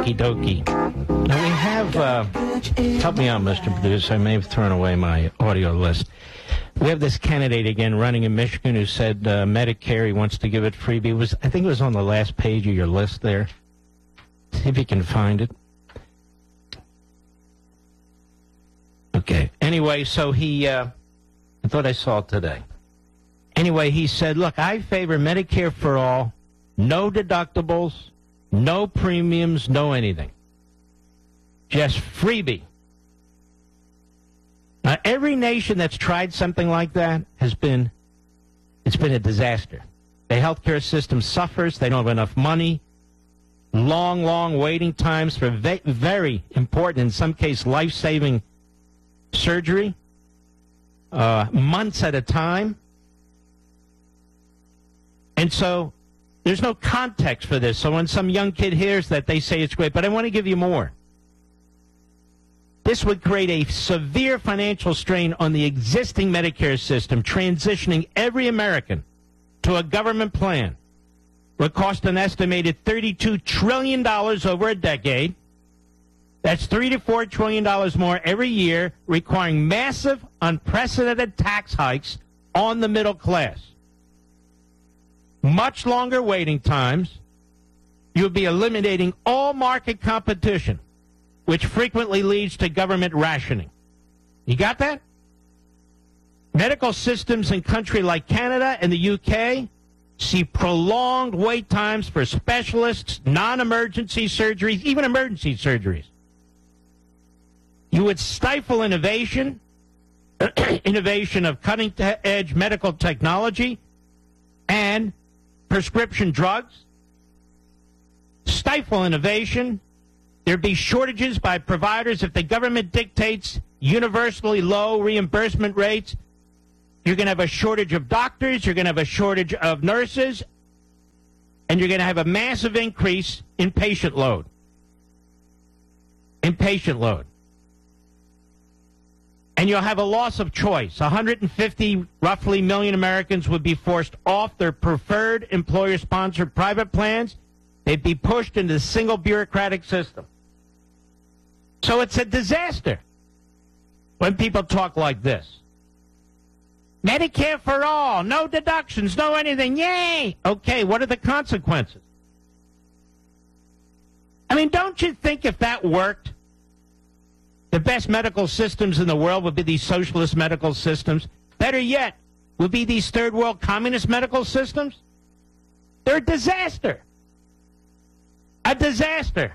Okie dokie. Now we have, help me out, Mr. Producer, I may have thrown away my audio list. We have this candidate again running in Michigan who said Medicare, he wants to give it freebie. I think it was on the last page of your list there. See if you can find it. Okay. Anyway, so he, I thought I saw it today. Anyway, he said, look, I favor Medicare for all, no deductibles, no premiums, no anything. Just freebie. Now, every nation that's tried something like that it's been a disaster. The healthcare system suffers. They don't have enough money. Long waiting times for very important, in some cases, life-saving surgery. Months at a time. And so there's no context for this. So when some young kid hears that, they say it's great. But I want to give you more. This would create a severe financial strain on the existing Medicare system, transitioning every American to a government plan. Would cost an estimated $32 trillion over a decade. That's $3 to $4 trillion more every year, requiring massive, unprecedented tax hikes on the middle class. Much longer waiting times. You'll be eliminating all market competition, which frequently leads to government rationing. You got that? Medical systems in countries like Canada and the UK see prolonged wait times for specialists, non-emergency surgeries, even emergency surgeries. You would stifle innovation, innovation of cutting-edge medical technology and prescription drugs. Stifle innovation. There'd be shortages by providers if the government dictates universally low reimbursement rates. You're going to have a shortage of doctors, you're going to have a shortage of nurses, and you're going to have a massive increase in patient load. And you'll have a loss of choice. 150, roughly, million Americans would be forced off their preferred employer-sponsored private plans. They'd be pushed into the single bureaucratic system. So it's a disaster when people talk like this. Medicare for all, no deductions, no anything, yay! Okay, what are the consequences? I mean, don't you think if that worked, the best medical systems in the world would be these socialist medical systems? Better yet, would be these third world communist medical systems? They're a disaster. A disaster.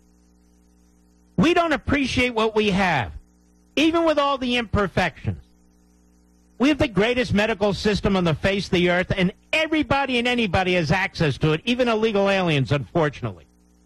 We don't appreciate what we have, even with all the imperfections. We have the greatest medical system on the face of the earth, and everybody and anybody has access to it, even illegal aliens, unfortunately.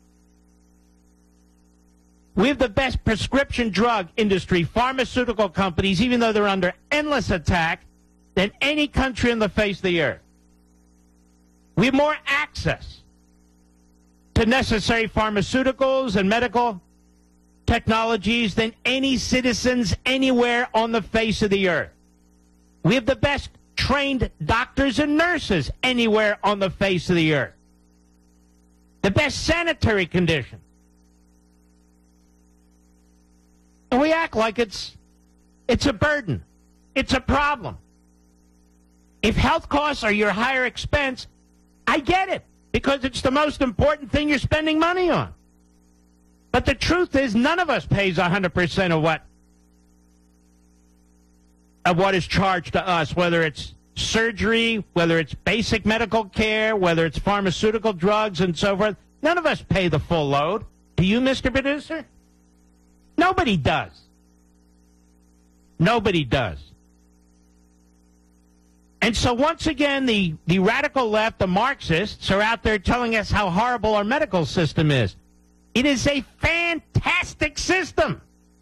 We have the best prescription drug industry, pharmaceutical companies, even though they're under endless attack, than any country on the face of the earth. We have more access to necessary pharmaceuticals and medical technologies than any citizens anywhere on the face of the earth. We have the best trained doctors and nurses anywhere on the face of the earth. The best sanitary conditions. And we act like it's a burden. It's a problem. If health costs are your higher expense, I get it, because it's the most important thing you're spending money on. But the truth is, none of us pays 100% of what is charged to us, whether it's surgery, whether it's basic medical care, whether it's pharmaceutical drugs and so forth. None of us pay the full load. Do you, Mr. Producer? Nobody does. Nobody does. And so once again, the radical left, the Marxists, are out there telling us how horrible our medical system is. It is a fantastic system.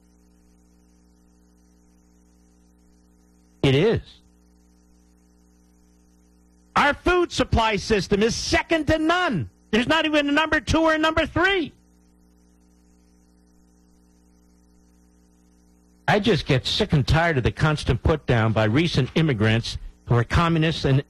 It is. Our food supply system is second to none. There's not even a number 2 or a number 3. I just get sick and tired of the constant put down by recent immigrants who are communists and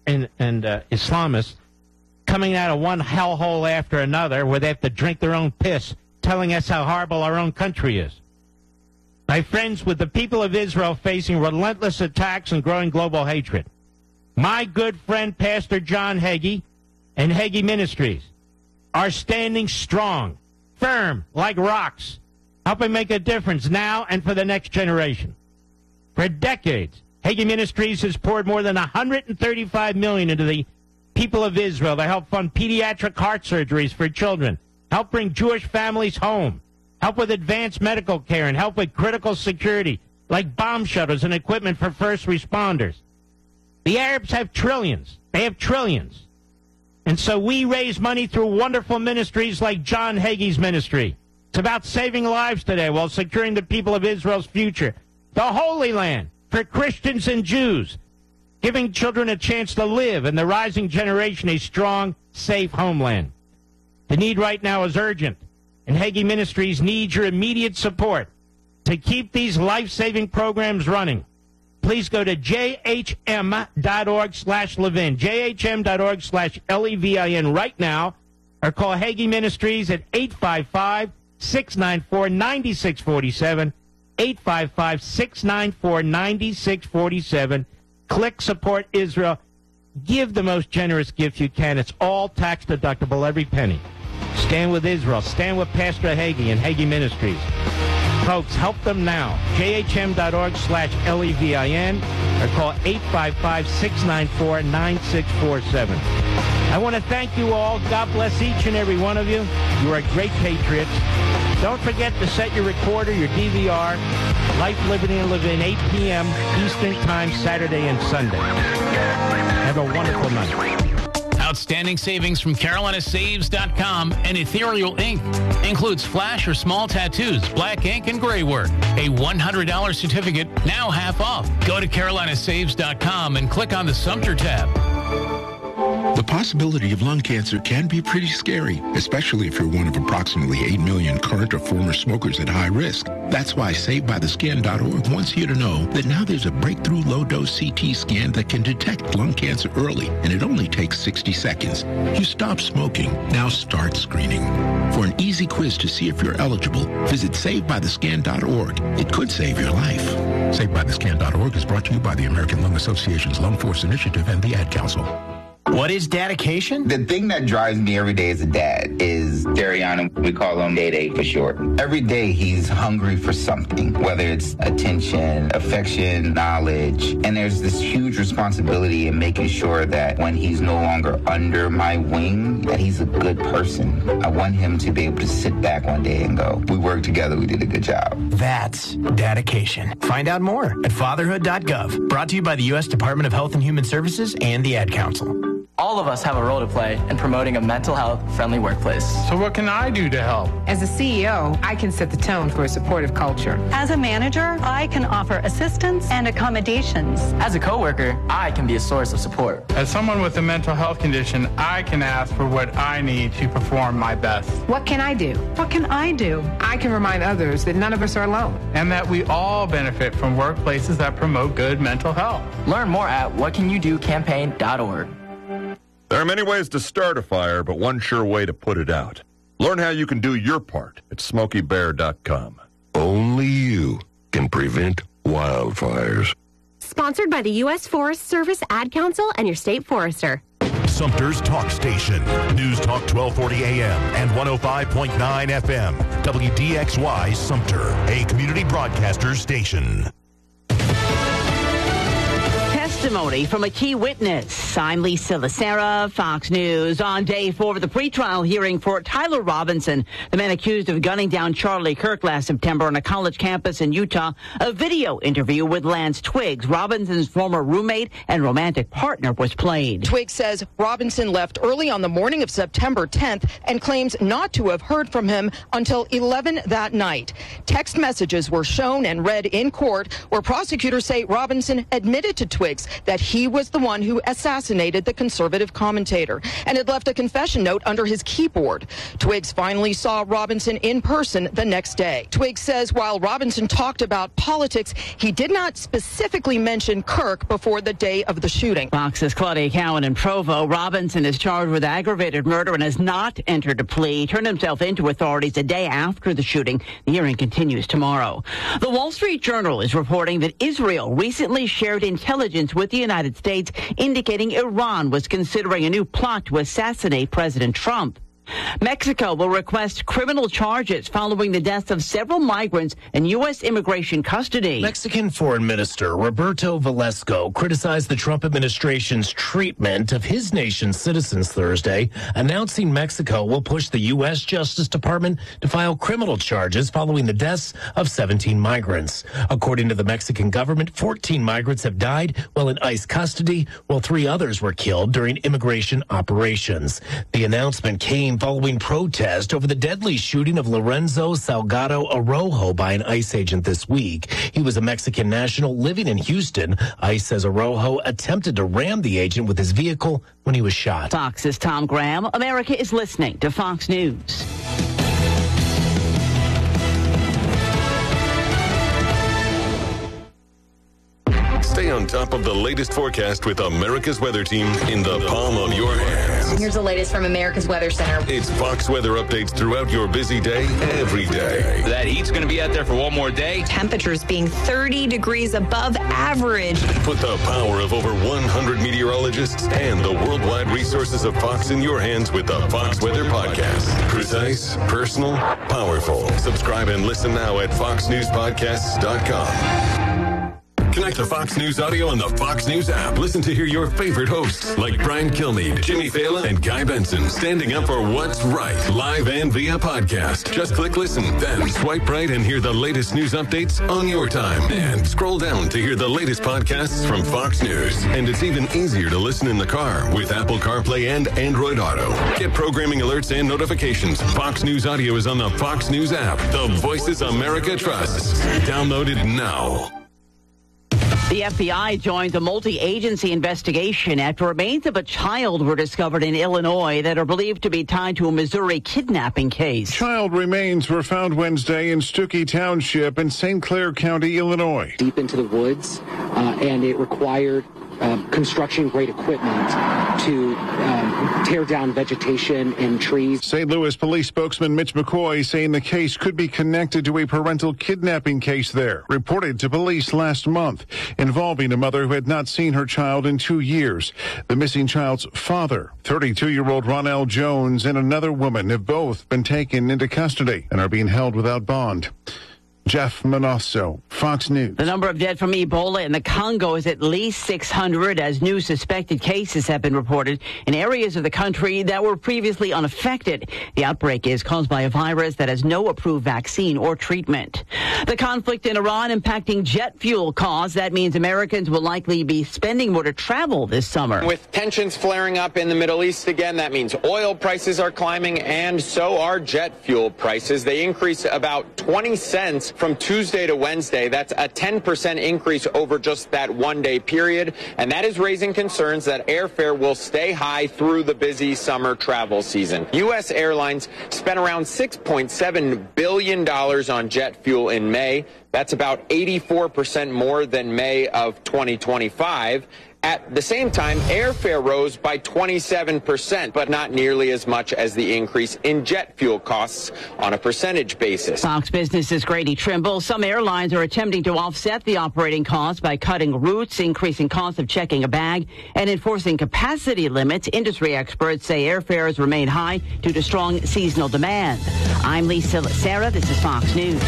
Islamists coming out of one hellhole after another where they have to drink their own piss telling us how horrible our own country is. My friends, with the people of Israel facing relentless attacks and growing global hatred, my good friend Pastor John Hagee and Hagee Ministries are standing strong, firm, like rocks, helping make a difference now and for the next generation. For decades, Hagee Ministries has poured more than $135 million into the people of Israel to help fund pediatric heart surgeries for children, help bring Jewish families home, help with advanced medical care, and help with critical security, like bomb shuttles and equipment for first responders. The Arabs have trillions. They have trillions. And so we raise money through wonderful ministries like John Hagee's ministry. It's about saving lives today while securing the people of Israel's future. The Holy Land for Christians and Jews, giving children a chance to live and the rising generation a strong, safe homeland. The need right now is urgent, and Hagee Ministries needs your immediate support to keep these life-saving programs running. Please go to jhm.org/Levin, jhm.org/Levin right now, or call Hagee Ministries at 855-694-9647, 855-694-9647. Click Support Israel. Give the most generous gift you can. It's all tax deductible, every penny. Stand with Israel. Stand with Pastor Hagee and Hagee Ministries. Folks, help them now. jhm.org/Levin or call 855-694-9647. I want to thank you all. God bless each and every one of you. You are great patriots. Don't forget to set your recorder, your DVR, Life, Liberty, and Levin, 8 p.m. Eastern Time, Saturday and Sunday. Have a wonderful night. Outstanding savings from CarolinaSaves.com and Ethereal Ink. Includes flash or small tattoos, black ink, and gray work. A $100 certificate, now half off. Go to CarolinaSaves.com and click on the Sumter tab. The possibility of lung cancer can be pretty scary, especially if you're one of approximately 8 million current or former smokers at high risk. That's why SaveByTheScan.org wants you to know that now there's a breakthrough low-dose CT scan that can detect lung cancer early, and it only takes 60 seconds. You stop smoking, now start screening. For an easy quiz to see if you're eligible, visit SaveByTheScan.org. It could save your life. SaveByTheScan.org is brought to you by the American Lung Association's Lung Force Initiative and the Ad Council. What is dedication? The thing that drives me every day as a dad is Dariana. We call him Day for short. Every day he's hungry for something, whether it's attention, affection, knowledge. And there's this huge responsibility in making sure that when he's no longer under my wing, that he's a good person. I want him to be able to sit back one day and go, we worked together, we did a good job. That's dedication. Find out more at fatherhood.gov. Brought to you by the U.S. Department of Health and Human Services and the Ad Council. All of us have a role to play in promoting a mental health-friendly workplace. So what can I do to help? As a CEO, I can set the tone for a supportive culture. As a manager, I can offer assistance and accommodations. As a coworker, I can be a source of support. As someone with a mental health condition, I can ask for what I need to perform my best. What can I do? What can I do? I can remind others that none of us are alone. And that we all benefit from workplaces that promote good mental health. Learn more at whatcanyoudocampaign.org. There are many ways to start a fire, but one sure way to put it out. Learn how you can do your part at SmokeyBear.com. Only you can prevent wildfires. Sponsored by the U.S. Forest Service, Ad Council, and your state forester. Sumter's Talk Station. News Talk 1240 AM and 105.9 FM. WDXY Sumter, a community broadcaster station. Testimony from a key witness. I'm Lisa Lacera, Fox News. On day 4 of the pretrial hearing for Tyler Robinson, the man accused of gunning down Charlie Kirk last September on a college campus in Utah, a video interview with Lance Twiggs, Robinson's former roommate and romantic partner, was played. Twiggs says Robinson left early on the morning of September 10th and claims not to have heard from him until 11 that night. Text messages were shown and read in court where prosecutors say Robinson admitted to Twiggs that he was the one who assassinated the conservative commentator and had left a confession note under his keyboard. Twiggs finally saw Robinson in person the next day. Twiggs says while Robinson talked about politics, he did not specifically mention Kirk before the day of the shooting. Fox's Claudia Cowan in Provo. Robinson is charged with aggravated murder and has not entered a plea. He turned himself into authorities a day after the shooting. The hearing continues tomorrow. The Wall Street Journal is reporting that Israel recently shared intelligence with the United States indicating Iran was considering a new plot to assassinate President Trump. Mexico will request criminal charges following the deaths of several migrants in U.S. immigration custody. Mexican Foreign Minister Roberto Velasco criticized the Trump administration's treatment of his nation's citizens Thursday, announcing Mexico will push the U.S. Justice Department to file criminal charges following the deaths of 17 migrants. According to the Mexican government, 14 migrants have died while in ICE custody, while 3 others were killed during immigration operations. The announcement came following protest over the deadly shooting of Lorenzo Salgado Araujo by an ICE agent this week. He was a Mexican national living in Houston. ICE says Araujo attempted to ram the agent with his vehicle when he was shot. Fox's Tom Graham. America is listening to Fox News. Stay on top of the latest forecast with America's Weather Team in the palm of your hands. Here's the latest from America's Weather Center. It's Fox weather updates throughout your busy day, every day. That heat's going to be out there for one more day. Temperatures being 30 degrees above average. Put the power of over 100 meteorologists and the worldwide resources of Fox in your hands with the Fox Weather Podcast. Precise, personal, powerful. Subscribe and listen now at foxnewspodcasts.com. Connect to Fox News Audio on the Fox News app. Listen to hear your favorite hosts like Brian Kilmeade, Jimmy Fallon, and Guy Benson standing up for what's right, live and via podcast. Just click listen, then swipe right and hear the latest news updates on your time. And scroll down to hear the latest podcasts from Fox News. And it's even easier to listen in the car with Apple CarPlay and Android Auto. Get programming alerts and notifications. Fox News Audio is on the Fox News app. The voices America trusts. Download it now. The FBI joined a multi-agency investigation after remains of a child were discovered in Illinois that are believed to be tied to a Missouri kidnapping case. Child remains were found Wednesday in Stuckey Township in St. Clair County, Illinois. Deep into the woods, and it required construction-grade equipment to tear down vegetation and trees. St. Louis police spokesman Mitch McCoy saying the case could be connected to a parental kidnapping case there, reported to police last month, involving a mother who had not seen her child in 2 years. The missing child's father, 32-year-old Ronell Jones, and another woman have both been taken into custody and are being held without bond. Jeff Manosso, Fox News. The number of dead from Ebola in the Congo is at least 600 as new suspected cases have been reported in areas of the country that were previously unaffected. The outbreak is caused by a virus that has no approved vaccine or treatment. The conflict in Iran impacting jet fuel costs. That means Americans will likely be spending more to travel this summer. With tensions flaring up in the Middle East again, that means oil prices are climbing and so are jet fuel prices. They increased about 20 cents from Tuesday to Wednesday. That's a 10% increase over just that one-day period, and that is raising concerns that airfare will stay high through the busy summer travel season. U.S. airlines spent around $6.7 billion on jet fuel in May. That's about 84% more than May of 2025. At the same time, airfare rose by 27%, but not nearly as much as the increase in jet fuel costs on a percentage basis. Fox Business's Grady Trimble. Some airlines are attempting to offset the operating costs by cutting routes, increasing costs of checking a bag, and enforcing capacity limits. Industry experts say airfares remain high due to strong seasonal demand. I'm Lisa Sarah. This is Fox News.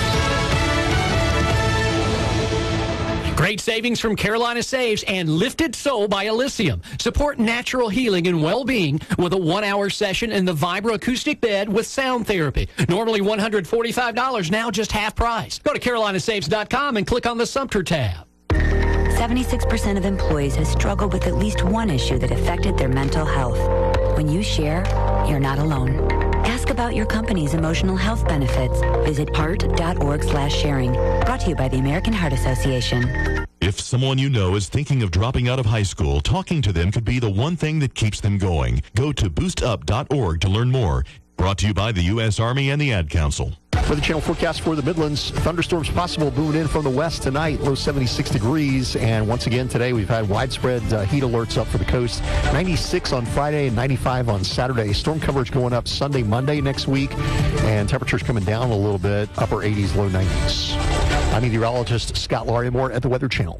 Great savings from Carolina Saves and Lifted Soul by Elysium. Support natural healing and well-being with a 1-hour session in the Vibra acoustic bed with sound therapy. Normally $145, now just half price. Go to carolinasaves.com and click on the Sumter tab. 76% of employees have struggled with at least one issue that affected their mental health. When you share, you're not alone. Ask about your company's emotional health benefits. Visit heart.org/sharing. Brought to you by the American Heart Association. If someone you know is thinking of dropping out of high school, talking to them could be the one thing that keeps them going. Go to boostup.org to learn more. Brought to you by the U.S. Army and the Ad Council. For the channel forecast for the Midlands, thunderstorms possible moving in from the west tonight, low 76 degrees. And once again today, we've had widespread heat alerts up for the coast. 96 on Friday and 95 on Saturday. Storm coverage going up Sunday, Monday next week. And temperatures coming down a little bit, upper 80s, low 90s. I'm meteorologist Scott Larimore at the Weather Channel.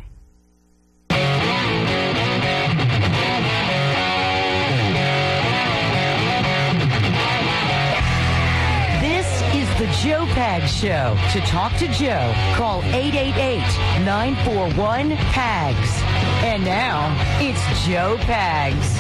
The Joe Pags Show. To talk to Joe, call 888-941-PAGS. And now, it's Joe Pags.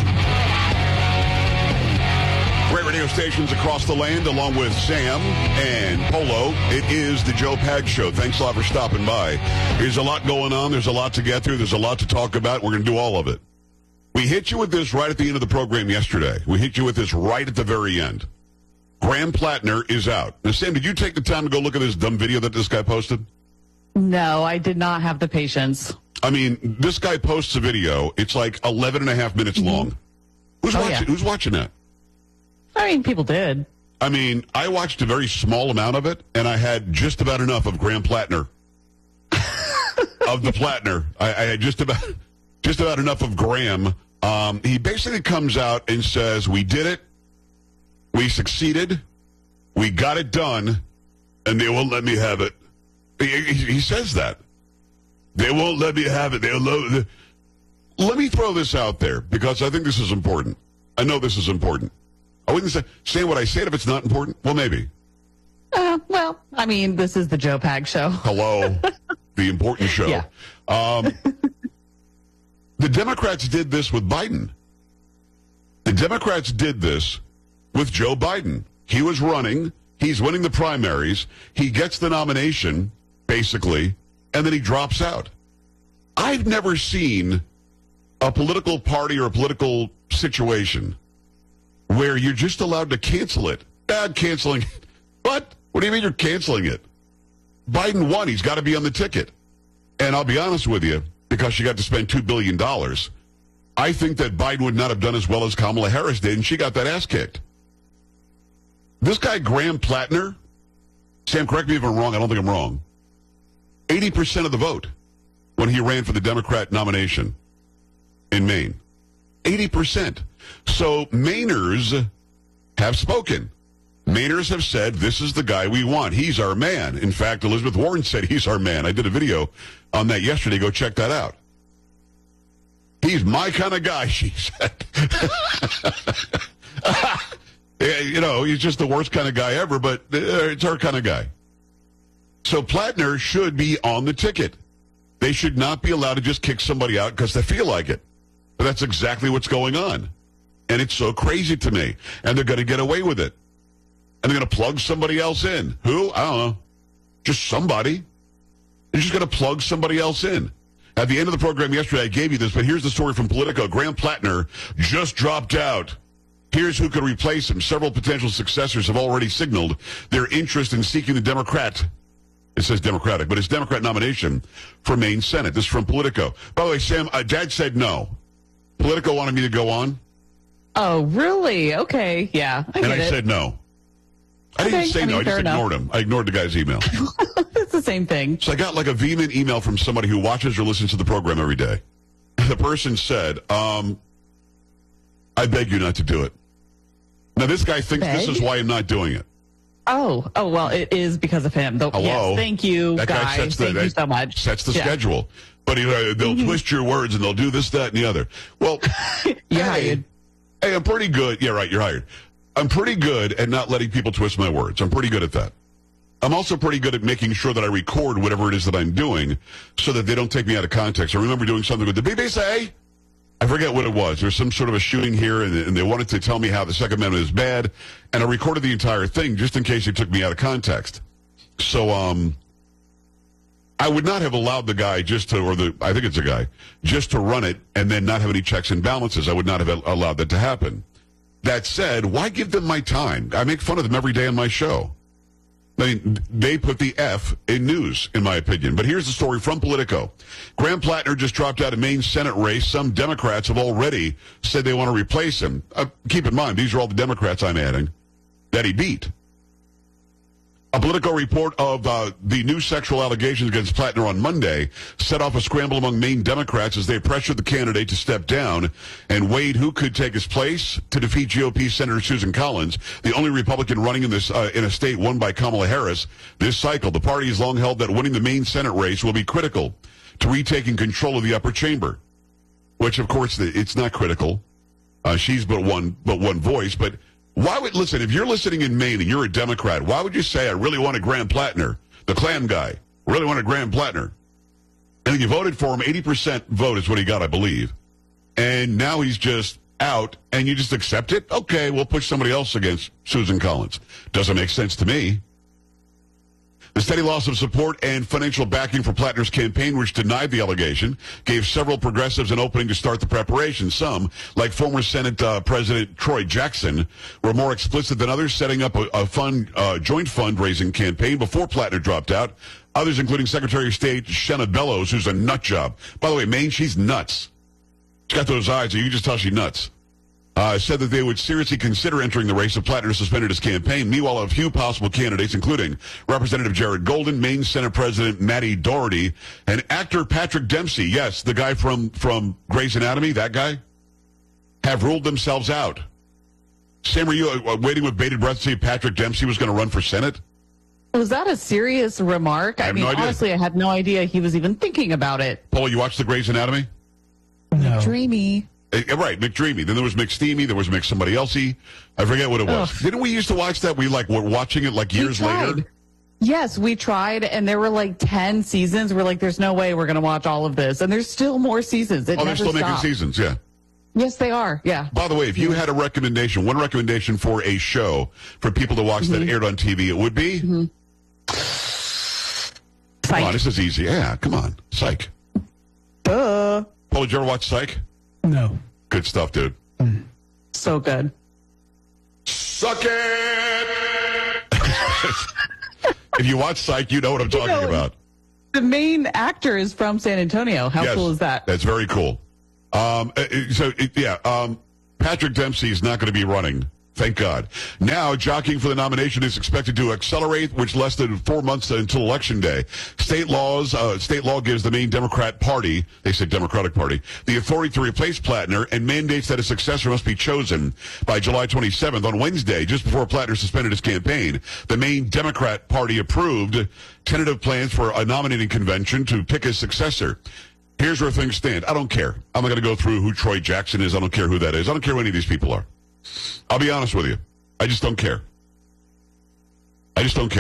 Great radio stations across the land, along with Sam and Polo. It is the Joe Pags Show. Thanks a lot for stopping by. There's a lot going on. There's a lot to get through. There's a lot to talk about. We're going to do all of it. We hit you with this right at the end of the program yesterday. We hit you with this right at the very end. Graham Plattner is out. Now, Sam, did you take the time to go look at this dumb video that this guy posted? No, I did not have the patience. I mean, this guy posts a video. It's like 11 and a half minutes long. Who's watching that? I mean, people did. I mean, I watched a very small amount of it, and I had just about enough of Graham Plattner. Of the Plattner. I had just about enough of Graham. He basically comes out and says, we did it. We succeeded, we got it done, and they won't let me have it. He says that. They won't let me have it. Let me throw this out there, because I think this is important. I know this is important. I wouldn't say what I said if it's not important. Well, maybe. Well, I mean, this is the Joe Pags Show. Hello, the important show. Yeah. The Democrats did this with Biden. The Democrats did this with Joe Biden. He was running. He's winning the primaries. He gets the nomination, basically, and then he drops out. I've never seen a political party or a political situation where you're just allowed to cancel it. Bad canceling. What? What do you mean you're canceling it? Biden won. He's got to be on the ticket. And I'll be honest with you, because she got to spend $2 billion, I think that Biden would not have done as well as Kamala Harris did, and she got that ass kicked. This guy, Graham Plattner, Sam, correct me if I'm wrong, I don't think I'm wrong, 80% of the vote when he ran for the Democrat nomination in Maine. 80%. So Mainers have spoken. Mainers have said, this is the guy we want. He's our man. In fact, Elizabeth Warren said he's our man. I did a video on that yesterday. Go check that out. He's my kind of guy, she said. You know, he's just the worst kind of guy ever, but it's her kind of guy. So Plattner should be on the ticket. They should not be allowed to just kick somebody out because they feel like it. But that's exactly what's going on. And it's so crazy to me. And they're going to get away with it. And they're going to plug somebody else in. Who? I don't know. Just somebody. They're just going to plug somebody else in. At the end of the program yesterday, I gave you this, but here's the story from Politico. Graham Plattner just dropped out. Here's who could replace him. Several potential successors have already signaled their interest in seeking the Democrat. It says Democratic, but it's Democrat nomination for Maine Senate. This is from Politico. By the way, Sam, Dad said no. Politico wanted me to go on. Oh, really? Okay, yeah. I said no. I didn't say no. I just ignored him. I ignored the guy's email. It's the same thing. So I got like a vehement email from somebody who watches or listens to the program every day. The person said, I beg you not to do it. Now, this guy thinks this is why I'm not doing it. Oh, well, it is because of him. Hello? Yes, thank you, that guy guys. Thank you so much. Sets the schedule. But they'll twist your words and they'll do this, that, and the other. Well, you're hired. Hey, I'm pretty good. Yeah, right, you're hired. I'm pretty good at not letting people twist my words. I'm pretty good at that. I'm also pretty good at making sure that I record whatever it is that I'm doing so that they don't take me out of context. I remember doing something with the BBC. I forget what it was. There was some sort of a shooting here, and they wanted to tell me how the Second Amendment is bad, and I recorded the entire thing just in case they took me out of context. So I would not have allowed the guy I think it's a guy, just to run it and then not have any checks and balances. I would not have allowed that to happen. That said, why give them my time? I make fun of them every day on my show. I mean, they put the F in news, in my opinion. But here's the story from Politico. Graham Plattner just dropped out of Maine Senate race. Some Democrats have already said they want to replace him. Keep in mind, these are all the Democrats I'm adding that he beat. A Politico report of the new sexual allegations against Plattner on Monday set off a scramble among Maine Democrats as they pressured the candidate to step down and weighed who could take his place to defeat GOP Senator Susan Collins, the only Republican running in this in a state won by Kamala Harris this cycle. The party has long held that winning the Maine Senate race will be critical to retaking control of the upper chamber, which, of course, it's not critical. She's but one voice, but why would, listen, if you're listening in Maine and you're a Democrat, why would you say, I really wanted Graham Plattner, the Klan guy, really wanted Graham Plattner? And you voted for him, 80% vote is what he got, I believe. And now he's just out, and you just accept it? Okay, we'll push somebody else against Susan Collins. Doesn't make sense to me. The steady loss of support and financial backing for Plattner's campaign, which denied the allegation, gave several progressives an opening to start the preparation. Some, like former Senate President Troy Jackson, were more explicit than others, setting up a joint fundraising campaign before Plattner dropped out. Others, including Secretary of State Shenna Bellows, who's a nut job. By the way, Maine, she's nuts. She's got those eyes, so you can just tell she's nuts. Said that they would seriously consider entering the race if Plattner suspended his campaign. Meanwhile, a few possible candidates, including Representative Jared Golden, Maine Senate President Matty Doherty, and actor Patrick Dempsey, yes, the guy from Grey's Anatomy, that guy, have ruled themselves out. Sam, were you waiting with bated breath to see if Patrick Dempsey was going to run for Senate? Was that a serious remark? I mean, no honestly, I had no idea he was even thinking about it. Paul, you watched the Grey's Anatomy? No. Dreamy. Right, McDreamy. Then there was McSteamy. There was McSomebody Elsey. I forget what it was. Ugh. Didn't we used to watch that? We were watching it years later. Yes, we tried, and there were 10 seasons. We're like, there's no way we're going to watch all of this. And there's still more seasons. They're still making seasons, yeah. Yes, they are, yeah. By the way, if you had a recommendation, one recommendation for a show for people to watch that aired on TV, it would be? Psych. Come on, this is easy. Yeah, come on. Psych. Duh. Paul, did you ever watch Psych? No. Good stuff, dude. So good. Suck it! If you watch Psych, you know what I'm talking about. The main actor is from San Antonio. How cool is that? That's very cool. Patrick Dempsey is not going to be running. Thank God. Now, jockeying for the nomination is expected to accelerate, which less than 4 months until Election Day. State law gives the Maine Democratic Party the authority to replace Plattner and mandates that a successor must be chosen by July 27th. On Wednesday, just before Plattner suspended his campaign, the Maine Democrat Party approved tentative plans for a nominating convention to pick his successor. Here's where things stand. I don't care. I'm not going to go through who Troy Jackson is. I don't care who that is. I don't care who any of these people are. I'll be honest with you. I just don't care. I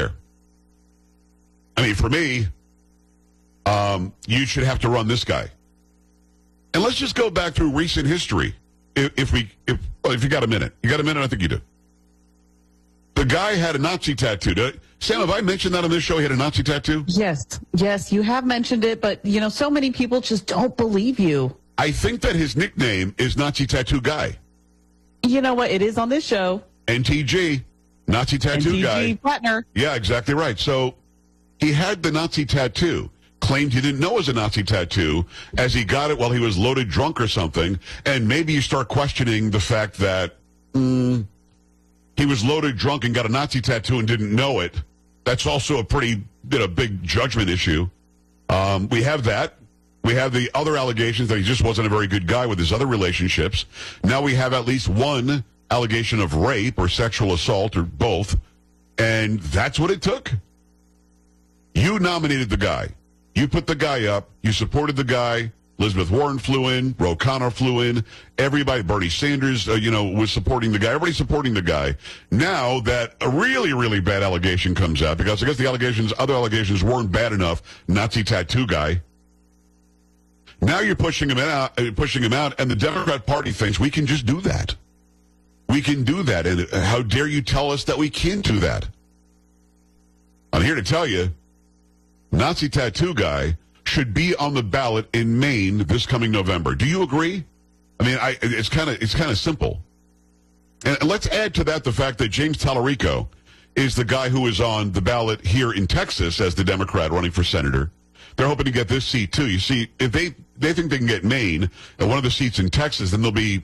mean, for me, you should have to run this guy. And let's just go back through recent history. If you got a minute. You got a minute? I think you do. The guy had a Nazi tattoo. Sam, have I mentioned that on this show? He had a Nazi tattoo? Yes, you have mentioned it, but, so many people just don't believe you. I think that his nickname is Nazi Tattoo Guy. You know what? It is on this show. NTG, Nazi Tattoo Guy. NTG Plattner. Yeah, exactly right. So he had the Nazi tattoo, claimed he didn't know it was a Nazi tattoo, as he got it while he was loaded drunk or something. And maybe you start questioning the fact that he was loaded drunk and got a Nazi tattoo and didn't know it. That's also a pretty big judgment issue. We have that. We have the other allegations that he just wasn't a very good guy with his other relationships. Now we have at least one allegation of rape or sexual assault or both. And that's what it took. You nominated the guy. You put the guy up. You supported the guy. Elizabeth Warren flew in. Ro Khanna flew in. Everybody, Bernie Sanders, was supporting the guy. Everybody's supporting the guy. Now that a really, really bad allegation comes out, because I guess the other allegations weren't bad enough, Nazi tattoo guy. Now you're pushing him out, and the Democrat Party thinks we can just do that. We can do that, and how dare you tell us that we can't do that? I'm here to tell you, Nazi tattoo guy should be on the ballot in Maine this coming November. Do you agree? I mean, it's kind of simple. And let's add to that the fact that James Tallarico is the guy who is on the ballot here in Texas as the Democrat running for senator. They're hoping to get this seat, too. You see, if they think they can get Maine and one of the seats in Texas, then they'll be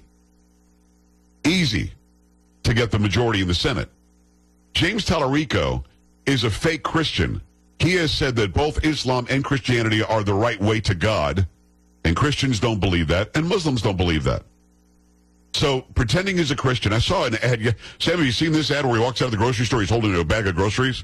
easy to get the majority in the Senate. James Tallarico is a fake Christian. He has said that both Islam and Christianity are the right way to God, and Christians don't believe that, and Muslims don't believe that. So, pretending he's a Christian, I saw an ad. Sam, have you seen this ad where he walks out of the grocery store, he's holding a bag of groceries?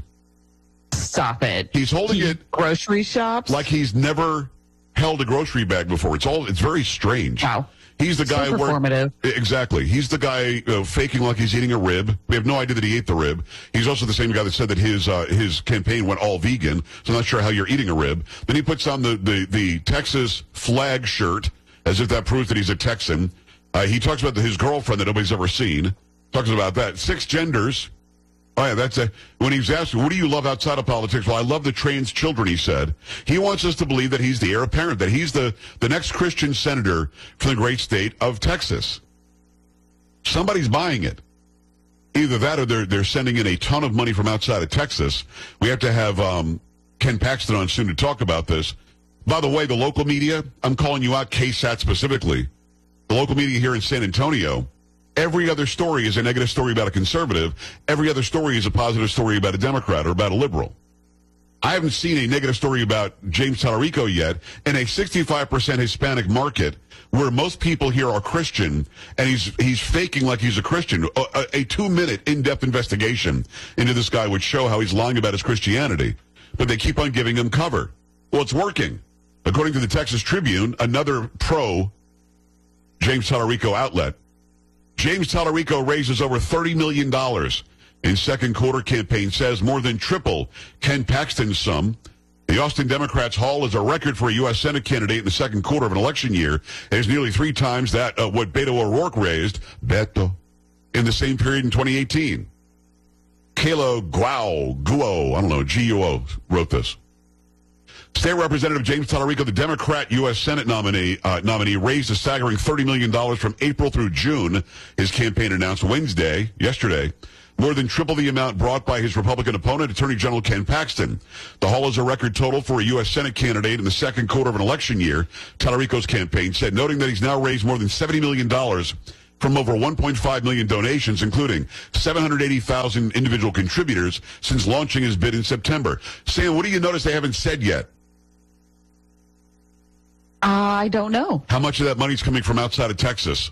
Stop it. He's holding it grocery shops like he's never held a grocery bag before. It's very strange. Wow. He's the guy so performative. Exactly. He's the guy faking like he's eating a rib. We have no idea that he ate the rib. He's also the same guy that said that his campaign went all vegan. So I'm not sure how you're eating a rib. Then he puts on the Texas flag shirt as if that proves that he's a Texan. He talks about his girlfriend that nobody's ever seen. Talks about that. 6 genders. Oh, yeah, that's it. When he was asked, what do you love outside of politics? Well, I love the trans children, he said. He wants us to believe that he's the heir apparent, that he's the next Christian senator from the great state of Texas. Somebody's buying it. Either that or they're sending in a ton of money from outside of Texas. We have to have Ken Paxton on soon to talk about this. By the way, the local media, I'm calling you out, KSAT specifically. The local media here in San Antonio, every other story is a negative story about a conservative. Every other story is a positive story about a Democrat or about a liberal. I haven't seen a negative story about James Tallarico yet in a 65% Hispanic market where most people here are Christian, and he's faking like he's a Christian. A 2-minute in-depth investigation into this guy would show how he's lying about his Christianity, but they keep on giving him cover. Well, it's working. According to the Texas Tribune, another pro James Tallarico outlet, James Tallarico raises over $30 million in second quarter campaign, says more than triple Ken Paxton's sum. The Austin Democrats' haul is a record for a U.S. Senate candidate in the second quarter of an election year. It is nearly 3 times that what Beto O'Rourke raised, in the same period in 2018. Kayla Guo, wrote this. State Representative James Tallarico, the Democrat U.S. Senate nominee, raised a staggering $30 million from April through June. His campaign announced yesterday, more than triple the amount brought by his Republican opponent, Attorney General Ken Paxton. The haul is a record total for a U.S. Senate candidate in the second quarter of an election year, Tallarico's campaign said, noting that he's now raised more than $70 million from over 1.5 million donations, including 780,000 individual contributors since launching his bid in September. Sam, what do you notice they haven't said yet? I don't know. How much of that money's coming from outside of Texas?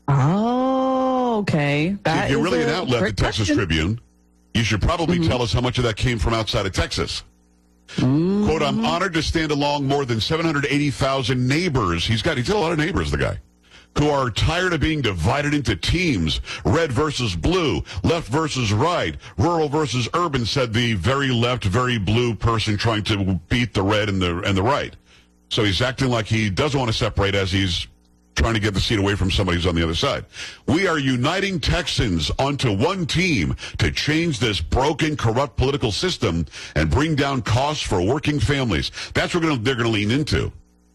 Oh, okay. If you're really an outlet, the Texas Tribune, you should probably tell us how much of that came from outside of Texas. Quote, I'm honored to stand along more than 780,000 neighbors. He's got a lot of neighbors, the guy, who are tired of being divided into teams, red versus blue, left versus right, rural versus urban, said the very left, very blue person trying to beat the red and the right. So he's acting like he doesn't want to separate as he's trying to get the seat away from somebody who's on the other side. We are uniting Texans onto one team to change this broken, corrupt political system and bring down costs for working families. That's what they're going to lean into.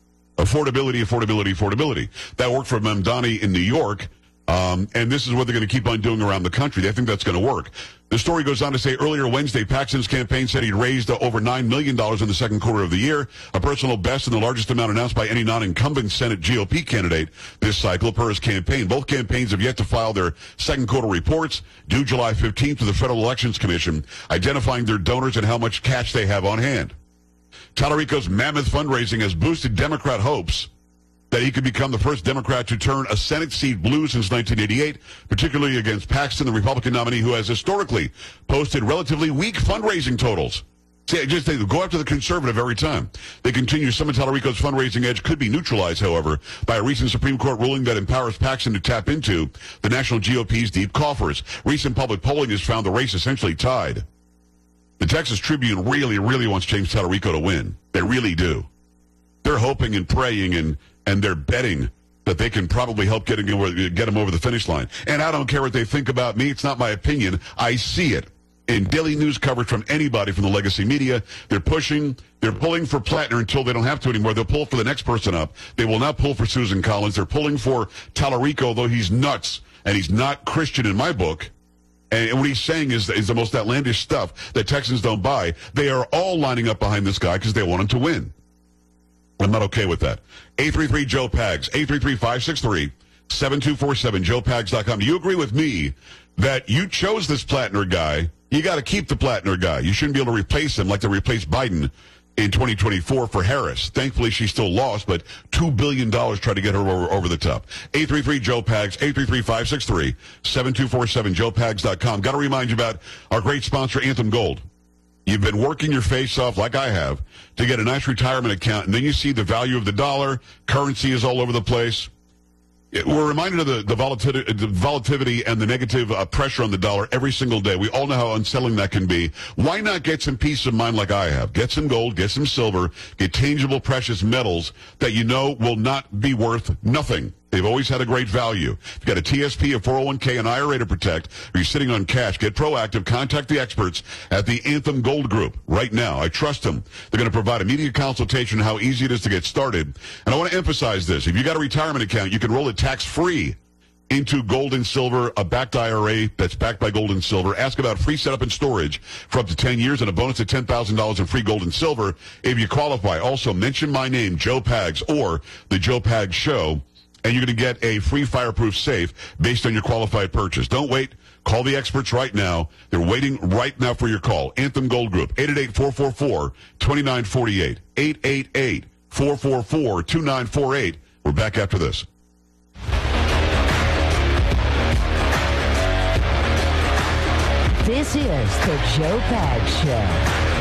Affordability. That worked for Mamdani in New York, and this is what they're going to keep on doing around the country. They think that's going to work. The story goes on to say earlier Wednesday, Paxton's campaign said he'd raised over $9 million in the second quarter of the year, a personal best and the largest amount announced by any non-incumbent Senate GOP candidate this cycle per his campaign. Both campaigns have yet to file their second quarter reports due July 15th to the Federal Elections Commission, identifying their donors and how much cash they have on hand. Tallarico's mammoth fundraising has boosted Democrat hopes that he could become the first Democrat to turn a Senate seat blue since 1988, particularly against Paxton, the Republican nominee who has historically posted relatively weak fundraising totals. See, they go after the conservative every time. They continue. Some of Tallarico's fundraising edge could be neutralized, however, by a recent Supreme Court ruling that empowers Paxton to tap into the national GOP's deep coffers. Recent public polling has found the race essentially tied. The Texas Tribune really, really wants James Tallarico to win. They really do. They're hoping and praying and they're betting that they can probably help get him over the finish line. And I don't care what they think about me. It's not my opinion. I see it in daily news coverage from anybody from the legacy media. They're pulling for Plattner until they don't have to anymore. They'll pull for the next person up. They will not pull for Susan Collins. They're pulling for Tallarico, though he's nuts and he's not Christian in my book. And what he's saying is the most outlandish stuff that Texans don't buy. They are all lining up behind this guy because they want him to win. I'm not okay with that. 833-JOE-PAGS, 833-563-7247, joepags.com. Do you agree with me that you chose this Plattner guy? You got to keep the Plattner guy. You shouldn't be able to replace him like they replaced Biden in 2024 for Harris. Thankfully, she still lost, but $2 billion tried to get her over the top. 833-JOE-PAGS, 833-563-7247, joepags.com. Got to remind you about our great sponsor, Anthem Gold. You've been working your face off, like I have, to get a nice retirement account, and then you see the value of the dollar. Currency is all over the place. We're reminded of the volatility and the negative pressure on the dollar every single day. We all know how unsettling that can be. Why not get some peace of mind like I have? Get some gold, get some silver, get tangible precious metals that you know will not be worth nothing. They've always had a great value. If you've got a TSP, a 401k, an IRA to protect, or you're sitting on cash, get proactive. Contact the experts at the Anthem Gold Group right now. I trust them. They're going to provide immediate consultation on how easy it is to get started. And I want to emphasize this. If you've got a retirement account, you can roll it tax-free into gold and silver, a backed IRA that's backed by gold and silver. Ask about free setup and storage for up to 10 years and a bonus of $10,000 in free gold and silver if you qualify. Also, mention my name, Joe Pags, or the Joe Pags Show, and you're going to get a free fireproof safe based on your qualified purchase. Don't wait. Call the experts right now. They're waiting right now for your call. Anthem Gold Group, 888-444-2948. 888-444-2948. We're back after this. This is the Joe Pags Show.